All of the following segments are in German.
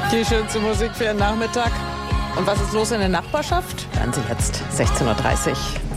Die schönste Musik für den Nachmittag. Und was ist los in der Nachbarschaft? Hören Sie jetzt 16.30 Uhr.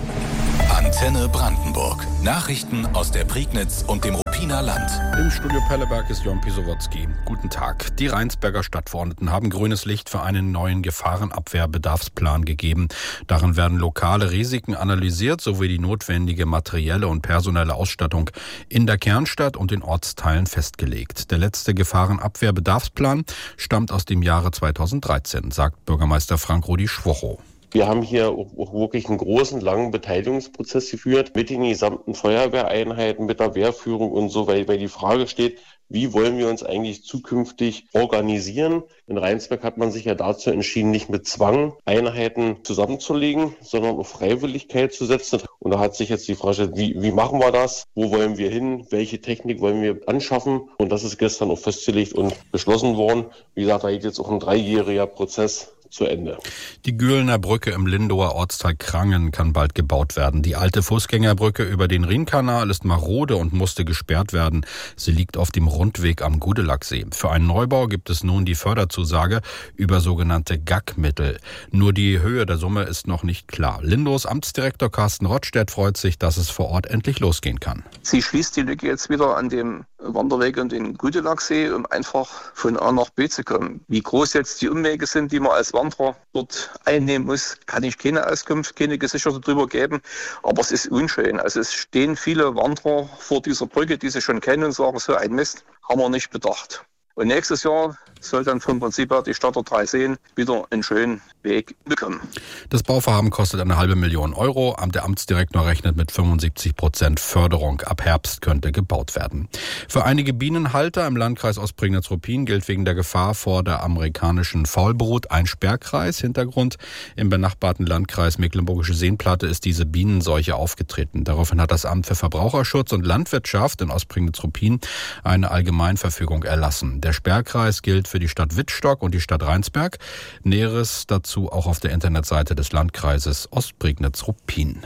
Antenne Brandenburg. Nachrichten aus der Prignitz und dem Ruppiner Land. Im Studio Pelleberg ist Jon Pisowotzki. Guten Tag. Die Rheinsberger Stadtverordneten haben grünes Licht für einen neuen Gefahrenabwehrbedarfsplan gegeben. Darin werden lokale Risiken analysiert, sowie die notwendige materielle und personelle Ausstattung in der Kernstadt und den Ortsteilen festgelegt. Der letzte Gefahrenabwehrbedarfsplan stammt aus dem Jahre 2013, sagt Bürgermeister Frank-Rudi Schwocho. Wir haben hier auch wirklich einen großen, langen Beteiligungsprozess geführt mit den gesamten Feuerwehreinheiten, mit der Wehrführung und so, weil die Frage steht, wie wollen wir uns eigentlich zukünftig organisieren? In Rheinsberg hat man sich ja dazu entschieden, nicht mit Zwang Einheiten zusammenzulegen, sondern auf Freiwilligkeit zu setzen. Und da hat sich jetzt die Frage gestellt, wie machen wir das? Wo wollen wir hin? Welche Technik wollen wir anschaffen? Und das ist gestern auch festgelegt und beschlossen worden. Wie gesagt, da geht jetzt auch ein 3-jähriger Prozess zu Ende. Die Gühlner Brücke im Lindower Ortsteil Krangen kann bald gebaut werden. Die alte Fußgängerbrücke über den Rhinkanal ist marode und musste gesperrt werden. Sie liegt auf dem Rundweg am Gudelacksee. Für einen Neubau gibt es nun die Förderzusage über sogenannte GAG-Mittel. Nur die Höhe der Summe ist noch nicht klar. Lindows Amtsdirektor Carsten Rottstedt freut sich, dass es vor Ort endlich losgehen kann. Sie schließt die Lücke jetzt wieder an dem Wanderweg und den Gudelacksee, um einfach von A nach B zu kommen. Wie groß jetzt die Umwege sind, die man als Wanderer dort einnehmen muss, kann ich keine Auskunft, keine gesicherte darüber geben. Aber es ist unschön. Also es stehen viele Wanderer vor dieser Brücke, die sie schon kennen und sagen, so ein Mist haben wir nicht bedacht. Und nächstes Jahr soll dann vom Prinzip her die Stadt der Drei Seen wieder einen schönen Weg bekommen. Das Bauvorhaben kostet 500.000 Euro. Der Amtsdirektor rechnet mit 75% Förderung. Ab Herbst könnte gebaut werden. Für einige Bienenhalter im Landkreis Ostprignitz-Ruppin gilt wegen der Gefahr vor der amerikanischen Faulbrut ein Sperrkreis. Hintergrund: im benachbarten Landkreis Mecklenburgische Seenplatte ist diese Bienenseuche aufgetreten. Daraufhin hat das Amt für Verbraucherschutz und Landwirtschaft in Ostprignitz-Ruppin eine Allgemeinverfügung erlassen. Der Sperrkreis gilt für die Stadt Wittstock und die Stadt Rheinsberg. Näheres dazu auch auf der Internetseite des Landkreises Ostprignitz-Ruppin.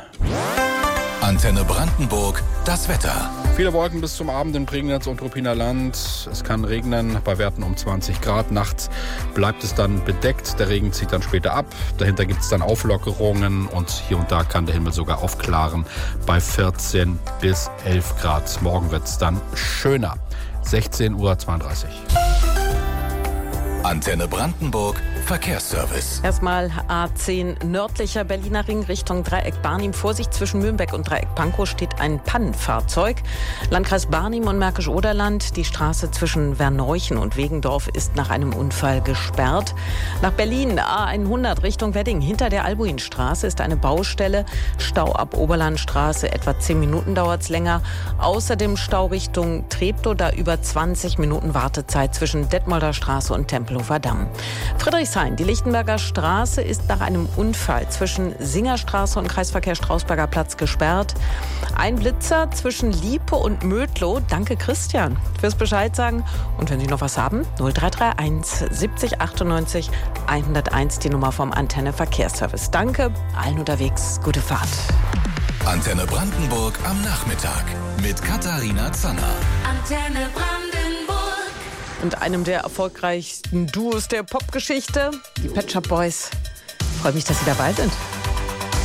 Antenne Brandenburg, das Wetter. Viele Wolken bis zum Abend in Prignitz und Ruppiner Land. Es kann regnen bei Werten um 20 Grad. Nachts bleibt es dann bedeckt. Der Regen zieht dann später ab. Dahinter gibt es dann Auflockerungen und hier und da kann der Himmel sogar aufklaren bei 14 bis 11 Grad. Morgen wird es dann schöner. 16.32 Uhr. Antenne Brandenburg, Verkehrsservice. Erstmal A10 nördlicher Berliner Ring Richtung Dreieck Barnim. Vorsicht, zwischen Mühlenbeck und Dreieck Pankow steht ein Pannenfahrzeug. Landkreis Barnim und Märkisch-Oderland. Die Straße zwischen Verneuchen und Wegendorf ist nach einem Unfall gesperrt. Nach Berlin A100 Richtung Wedding. Hinter der Albuinstraße ist eine Baustelle. Stau ab Oberlandstraße. Etwa 10 Minuten dauert es länger. Außerdem Stau Richtung Treptow. Da über 20 Minuten Wartezeit zwischen Detmolder Straße und Tempelhofer Damm. Friedrichshain, die Lichtenberger Straße ist nach einem Unfall zwischen Singerstraße und Kreisverkehr Strausberger Platz gesperrt. Ein Blitzer zwischen Liepe und Mödlow. Danke, Christian, fürs Bescheid sagen. Und wenn Sie noch was haben, 0331 70 98 101, die Nummer vom Antenne Verkehrsservice. Danke, allen unterwegs, gute Fahrt. Antenne Brandenburg am Nachmittag mit Katharina Zanner. Antenne Brandenburg. Und einem der erfolgreichsten Duos der Popgeschichte, die Pet Shop Boys. Freue mich, dass Sie dabei sind.